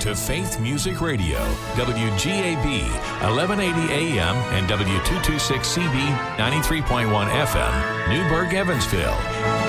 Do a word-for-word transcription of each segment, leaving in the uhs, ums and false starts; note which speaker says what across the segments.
Speaker 1: to Faith Music Radio, W G A B, eleven eighty A M and W two twenty-six C B, ninety-three point one F M, Newburgh, Evansville.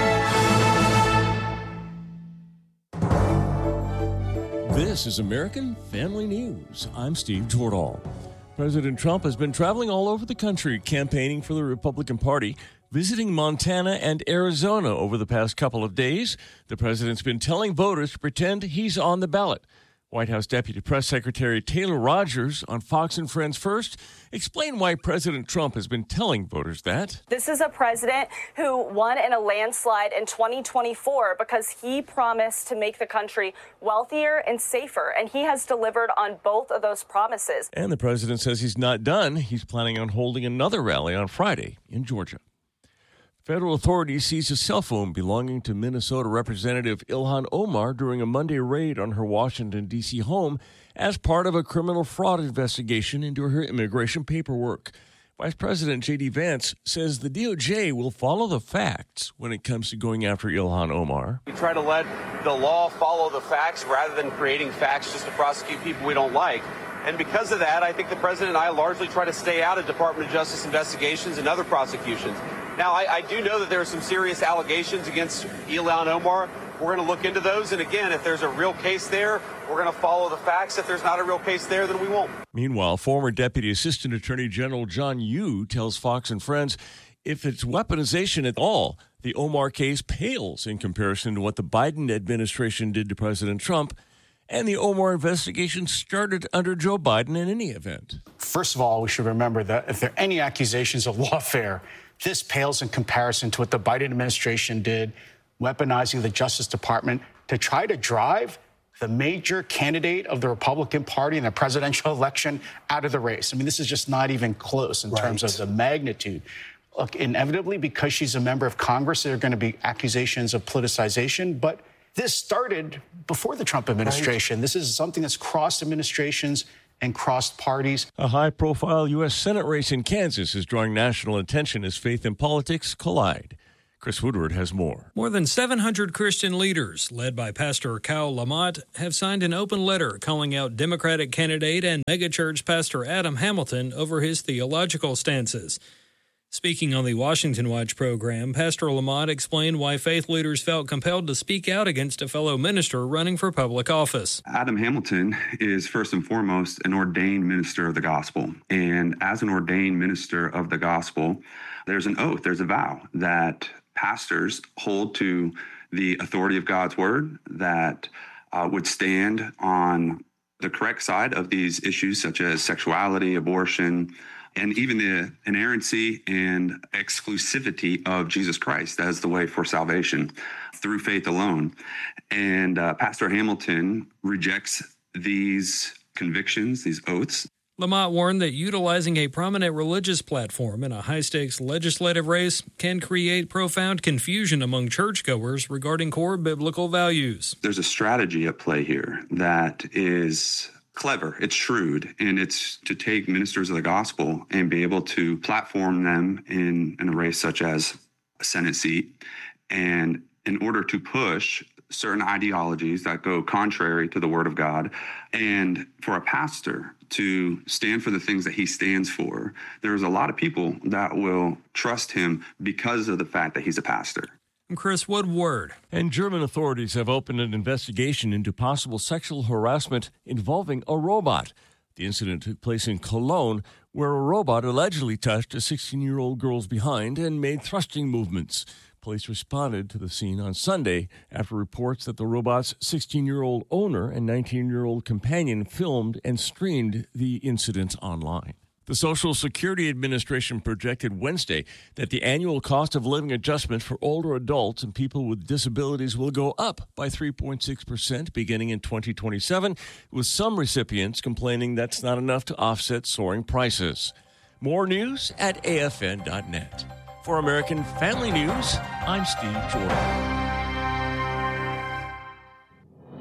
Speaker 2: This is American Family News. I'm Steve Jordahl. President Trump has been traveling all over the country campaigning for the Republican Party, visiting Montana and Arizona over the past couple of days. The president's been telling voters to pretend he's on the ballot. White House Deputy Press Secretary Taylor Rogers on Fox and Friends First explained why President Trump has been telling voters that.
Speaker 3: This is a president who won in a landslide in twenty twenty-four because he promised to make the country wealthier and safer, and he has delivered on both of those promises.
Speaker 2: And the president says he's not done. He's planning on holding another rally on Friday in Georgia. Federal authorities seized a cell phone belonging to Minnesota Representative Ilhan Omar during a Monday raid on her Washington, D C home as part of a criminal fraud investigation into her immigration paperwork. Vice President J D. Vance says the D O J will follow the facts when it comes to going after Ilhan Omar.
Speaker 4: We try to let the law follow the facts rather than creating facts just to prosecute people we don't like. And because of that, I think the president and I largely try to stay out of Department of Justice investigations and other prosecutions. Now, I, I do know that there are some serious allegations against Ilhan Omar. We're going to look into those. And again, if there's a real case there, we're going to follow the facts. If there's not a real case there, then we won't.
Speaker 2: Meanwhile, former Deputy Assistant Attorney General John Yoo tells Fox and Friends if it's weaponization at all, the Omar case pales in comparison to what the Biden administration did to President Trump. And the Omar investigation started under Joe Biden in any event.
Speaker 5: First of all, we should remember that if there are any accusations of lawfare, this pales in comparison to what the Biden administration did, weaponizing the Justice Department to try to drive the major candidate of the Republican Party in the presidential election out of the race. I mean, this is just not even close in right. terms of the magnitude. Look, inevitably, because she's a member of Congress, there are going to be accusations of politicization, but this started before the Trump administration. Right. This is something that's crossed administrations and crossed parties.
Speaker 2: A high-profile U S Senate race in Kansas is drawing national attention as faith and politics collide. Chris Woodward has more.
Speaker 6: More than seven hundred Christian leaders, led by Pastor Kyle Lamont, have signed an open letter calling out Democratic candidate and megachurch pastor Adam Hamilton over his theological stances. Speaking on the Washington Watch program, Pastor Lamont explained why faith leaders felt compelled to speak out against a fellow minister running for public office.
Speaker 7: Adam Hamilton is first and foremost an ordained minister of the gospel. And as an ordained minister of the gospel, there's an oath, there's a vow that pastors hold to the authority of God's word, that uh, would stand on the correct side of these issues such as sexuality, abortion, and even the inerrancy and exclusivity of Jesus Christ as the way for salvation through faith alone. And uh, Pastor Hamilton rejects these convictions, these oaths.
Speaker 6: Lamont warned that utilizing a prominent religious platform in a high-stakes legislative race can create profound confusion among churchgoers regarding core biblical values.
Speaker 7: There's a strategy at play here that is clever, it's shrewd, and it's to take ministers of the gospel and be able to platform them in, in a race such as a Senate seat, and in order to push certain ideologies that go contrary to the word of God, and for a pastor to stand for the things that he stands for, there's a lot of people that will trust him because of the fact that he's a pastor.
Speaker 6: I'm Chris Woodward.
Speaker 2: And German authorities have opened an investigation into possible sexual harassment involving a robot. The incident took place in Cologne, where a robot allegedly touched a sixteen-year-old girl's behind and made thrusting movements. Police responded to the scene on Sunday after reports that the robot's sixteen-year-old owner and nineteen-year-old companion filmed and streamed the incident online. The Social Security Administration projected Wednesday that the annual cost of living adjustment for older adults and people with disabilities will go up by three point six percent beginning in twenty twenty-seven, with some recipients complaining that's not enough to offset soaring prices. More news at A F N dot net. For American Family News, I'm Steve Jordan.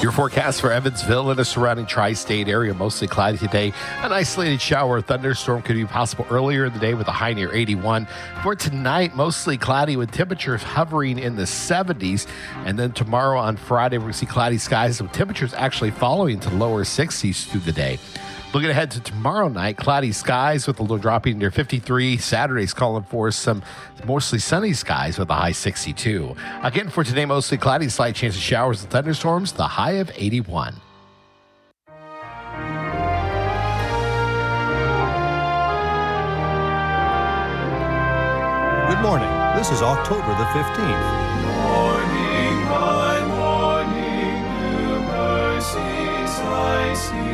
Speaker 8: Your forecast for Evansville and the surrounding tri-state area, mostly cloudy today. An isolated shower or thunderstorm could be possible earlier in the day with a high near eighty-one. For tonight, mostly cloudy with temperatures hovering in the seventies. And then tomorrow on Friday, we're going to see cloudy skies with temperatures actually falling to lower sixties through the day. Looking ahead to tomorrow night, cloudy skies with a low dropping near fifty-three. Saturday's calling for some mostly sunny skies with a high sixty-two. Again, for today, mostly cloudy, slight chance of showers and thunderstorms, the high of eighty-one.
Speaker 9: Good morning. This is October the fifteenth.
Speaker 10: Morning by morning, new mercies I see.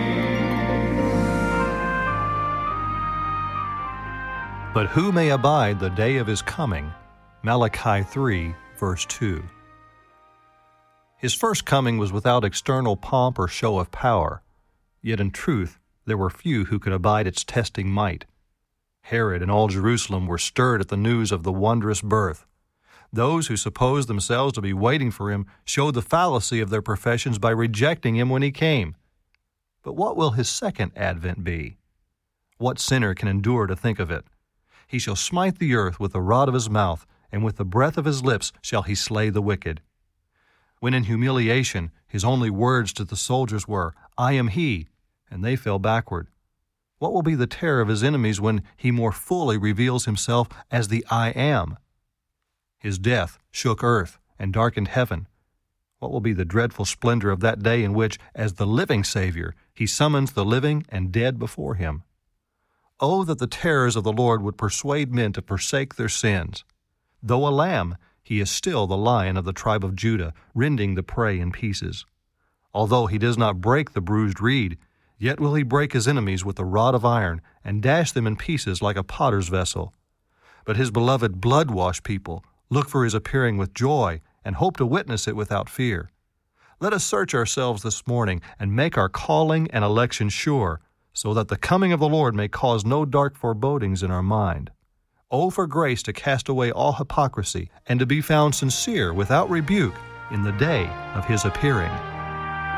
Speaker 9: But who may abide the day of his coming? Malachi three, verse two. His first coming was without external pomp or show of power, yet in truth there were few who could abide its testing might. Herod and all Jerusalem were stirred at the news of the wondrous birth. Those who supposed themselves to be waiting for him showed the fallacy of their professions by rejecting him when he came. But what will his second advent be? What sinner can endure to think of it? He shall smite the earth with the rod of his mouth, and with the breath of his lips shall he slay the wicked. When in humiliation his only words to the soldiers were, I am he, and they fell backward. What will be the terror of his enemies when he more fully reveals himself as the I am? His death shook earth and darkened heaven. What will be the dreadful splendor of that day in which, as the living Savior, he summons the living and dead before him? Oh, that the terrors of the Lord would persuade men to forsake their sins. Though a lamb, he is still the Lion of the tribe of Judah, rending the prey in pieces. Although he does not break the bruised reed, yet will he break his enemies with a rod of iron, and dash them in pieces like a potter's vessel. But his beloved blood-washed people look for his appearing with joy, and hope to witness it without fear. Let us search ourselves this morning, and make our calling and election sure, so that the coming of the Lord may cause no dark forebodings in our mind. Oh, for grace to cast away all hypocrisy, and to be found sincere without rebuke in the day of his appearing.